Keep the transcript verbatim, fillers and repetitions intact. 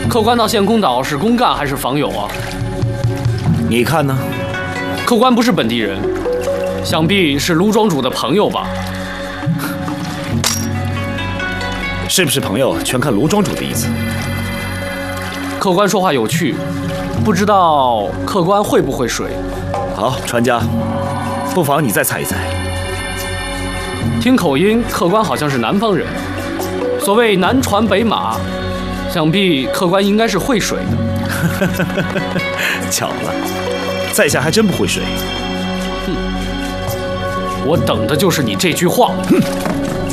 客官到县公岛是公干还是访友啊？ 你看呢？ 客官不是本地人，想必是卢庄主的朋友吧？ 是不是朋友，全看卢庄主的意思。 客官说话有趣，不知道客官会不会水？ 好，船家，不妨你再猜一猜。 听口音，客官好像是南方人。所谓南船北马，想必客官应该是会水的。 巧了，在下还真不会水。 哼，我等的就是你这句话。哼。